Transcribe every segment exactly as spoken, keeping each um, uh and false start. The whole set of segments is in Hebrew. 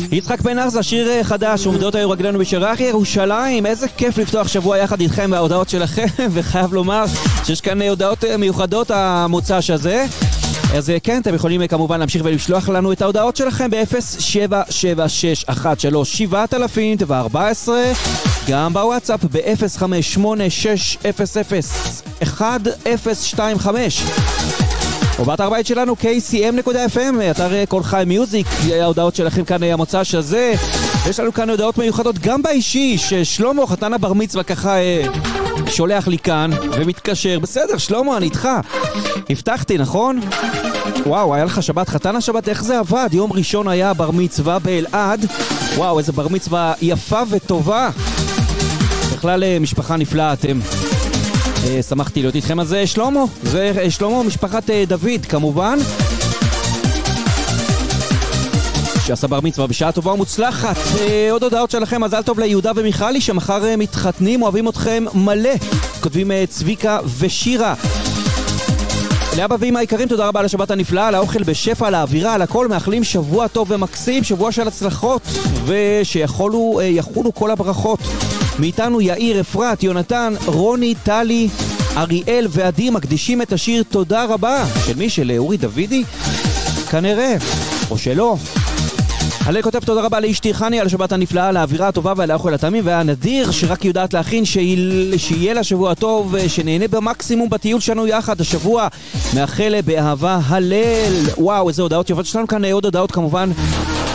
יצחק בן ארזה, שיר חדש, עומדות היו רגלינו בשרח ירושלים. איזה כיף לפתוח שבוע יחד איתכם וההודעות שלכם, וחייב לומר שיש כאן הודעות מיוחדות המוצ"ש הזה. אז כן, אתם יכולים כמובן להמשיך ולשלוח לנו את ההודעות שלכם ב-אפס שבע שבע שש אחת שלוש שבע אלפים וארבע עשרה, גם בוואטסאפ ב-אפס חמש שמונה שש אפס אפס אחת אפס שתיים חמש, או באתר בית שלנו קיי סי אם נקודה אף אם, אתר כל חי מיוזיק. ההודעות שלכם כאן המוצ"ש הזה. יש לנו כאן הודעות מיוחדות גם באישי, ששלמה חתן הבר מצווה ככה שולח לי כאן ומתקשר. בסדר שלמה, אני איתך, הבטחתי, נכון? וואו, היה לך שבת חתן השבת, איך זה עבד? יום ראשון היה בר מצווה באלעד. וואו, איזה בר מצווה יפה וטובה, בכלל משפחה נפלאה אתם. שמחתי להיות איתכם. אז שלמה, זה שלמה משפחת דוד כמובן, שעשה בר מצווה בשעה טובה ומוצלחת. עוד הודעות שלכם, מזל טוב ליהודה ומיכלי שמחר מתחתנים, אוהבים אתכם מלא, כותבים צביקה ושירה. לאבא ואמא היקרים, תודה רבה על השבת הנפלאה, על האוכל בשפע, על האווירה, על הכל. מאחלים שבוע טוב ומקסים, שבוע של הצלחות, ושיכולו יחולו כל הברכות. מאיתנו יאיר, אפרת, יונתן, רוני, טלי, אריאל ועדי מקדישים את השיר תודה רבה. של מי? של אורי דוידי? כנראה, או שלא. הלל כותב תודה רבה לאשתי חני על השבת הנפלאה, על האווירה הטובה ועל האוכל הטעמים, והנדיר שרק יודעת להכין, שיהיה לה שבוע טוב, שנהנה במקסימום בטיול שלנו יחד השבוע. מאחל באהבה הלל. וואו, איזה הודעות יפות. יש לנו כאן עוד הודעות כמובן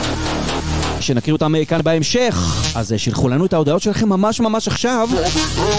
שנקריא אותם כאן בהמשך, אז שלחו לנו את ההודעות שלכם ממש ממש עכשיו.